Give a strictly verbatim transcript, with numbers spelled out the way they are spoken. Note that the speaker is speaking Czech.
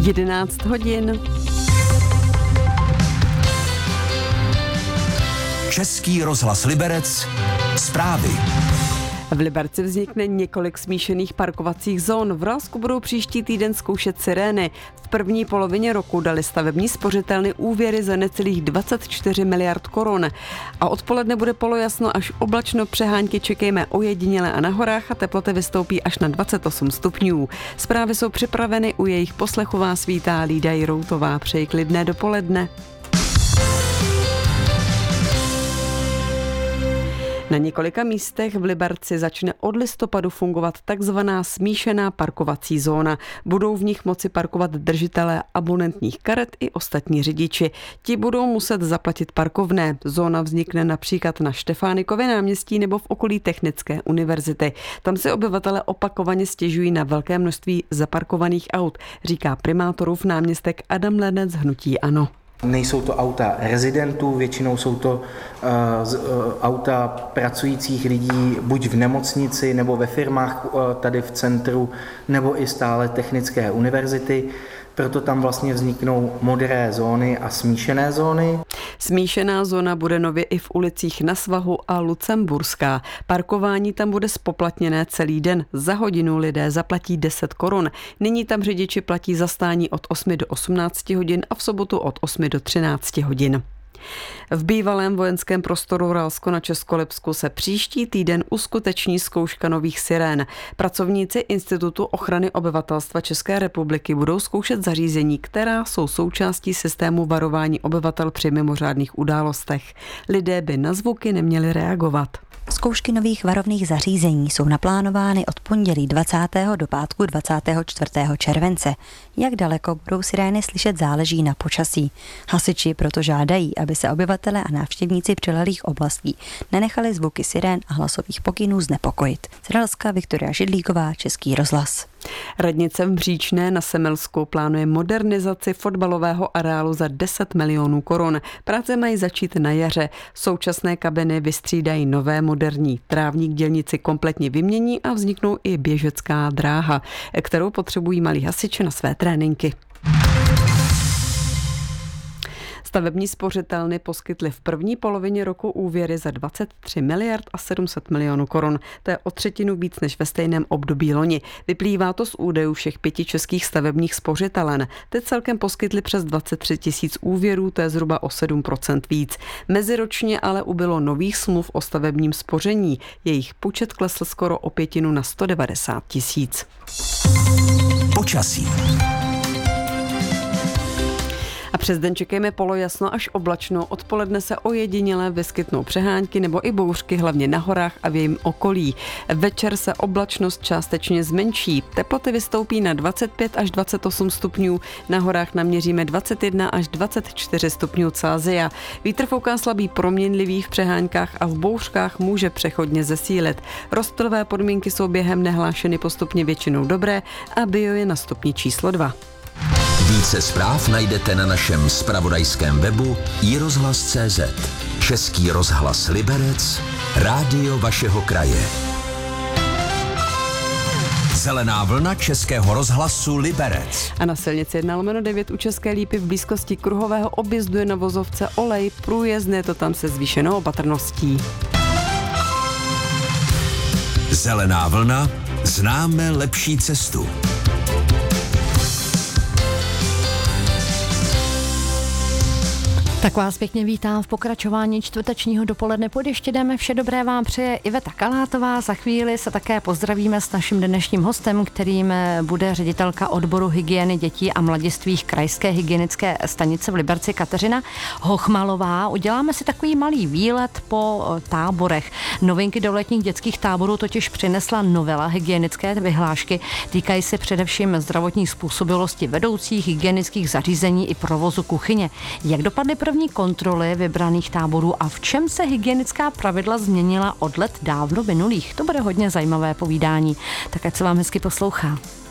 jedenáct hodin. Český rozhlas Liberec, zprávy. V Liberci vznikne několik smíšených parkovacích zón. V Ralsku budou příští týden zkoušet sirény. V první polovině roku dali stavební spořitelny úvěry za necelých dvacet čtyři miliard korun. A odpoledne bude polojasno až oblačno, přehánky čekejme ojediněle a na horách a teploty vystoupí až na dvacet osm stupňů. Zprávy jsou připraveny, u jejich poslechu vás vítá Lída Jiroutová. Přeji klidné dopoledne. Na několika místech v Liberci začne od listopadu fungovat takzvaná smíšená parkovací zóna. Budou v nich moci parkovat držitelé abonentních karet i ostatní řidiči. Ti budou muset zaplatit parkovné. Zóna vznikne například na Štefánikově náměstí nebo v okolí Technické univerzity. Tam si obyvatelé opakovaně stěžují na velké množství zaparkovaných aut, říká primátorův náměstek Adam Lenec z hnutí ANO. Nejsou to auta rezidentů, většinou jsou to uh, uh, auta pracujících lidí buď v nemocnici nebo ve firmách uh, tady v centru, nebo i stále Technické univerzity. Proto tam vlastně vzniknou modré zóny a smíšené zóny. Smíšená zóna bude nově i v ulicích Na Svahu a Lucemburská. Parkování tam bude zpoplatněné celý den. Za hodinu lidé zaplatí deset korun. Nyní tam řidiči platí za stání od osmi do osmnácti hodin a v sobotu od osmi do třinácti hodin. V bývalém vojenském prostoru Ralsko na Českolipsku se příští týden uskuteční zkouška nových sirén. Pracovníci Institutu ochrany obyvatelstva České republiky budou zkoušet zařízení, která jsou součástí systému varování obyvatel při mimořádných událostech. Lidé by na zvuky neměli reagovat. Zkoušky nových varovných zařízení jsou naplánovány od pondělí dvacátého do pátku dvacátého čtvrtého července. Jak daleko budou sirény slyšet, záleží na počasí. Hasiči proto žádají, aby se obyvatelé a návštěvníci přilehlých oblastí nenechali zvuky sirén a hlasových pokynů znepokojit. Z Ralska Viktoria Židlíková, Český rozhlas. Radnice v Bříčné na Semilsku plánuje modernizaci fotbalového areálu za deset milionů korun. Práce mají začít na jaře. Současné kabiny vystřídají nové moderní. Trávník dělnici kompletně vymění a vzniknou i běžecká dráha, kterou potřebují malí hasiči na své tréninky. Stavební spořitelny poskytly v první polovině roku úvěry za dvacet tři miliard a sedm set milionů korun. To je o třetinu víc než ve stejném období loni. Vyplývá to z údajů všech pěti českých stavebních spořitelen. Teď celkem poskytly přes dvacet tři tisíc úvěrů, to je zhruba o sedm procent víc. Meziročně ale ubylo nových smluv o stavebním spoření. Jejich počet klesl skoro o pětinu na sto devadesát tisíc. Počasí. A přes den čekejme polojasno až oblačno. Odpoledne se ojediněle vyskytnou přehánky nebo i bouřky, hlavně na horách a v jejím okolí. Večer se oblačnost částečně zmenší. Teploty vystoupí na dvacet pět až dvacet osm stupňů. Na horách naměříme dvacet jedna až dvacet čtyři stupňů Celsia. Vítr fouká slabý, proměnlivý, v přehánkách a v bouřkách může přechodně zesílit. Rozptylové podmínky jsou během nehlášeny postupně většinou dobré a bio je na stupni číslo dva. Více zpráv najdete na našem zpravodajském webu i rozhlas tečka cé zet. Český rozhlas Liberec, rádio vašeho kraje. Zelená vlna Českého rozhlasu Liberec. A na silnici jedna lomeno devět u České Lípy v blízkosti kruhového objezdu je na vozovce olej. Průjezdné to tam se zvýšenou opatrností. Zelená vlna, známe lepší cestu. Tak vás pěkně vítám v pokračování čtvrtečního dopoledne. Pod ještě jdeme, vše dobré vám přeje Iveta Kalátová. Za chvíli se také pozdravíme s naším dnešním hostem, kterým bude ředitelka odboru hygieny dětí a mladistvých krajské hygienické stanice v Liberci Kateřina Hochmalová. Uděláme si takový malý výlet po táborech. Novinky do letních dětských táborů totiž přinesla novela hygienické vyhlášky. Týkají se především zdravotní způsobilosti vedoucích hygienických zařízení i provozu kuchyně. Jak dopadly první kontroly vybraných táborů a v čem se hygienická pravidla změnila od let dávno minulých? To bude hodně zajímavé povídání, tak ať se vám hezky poslouchá.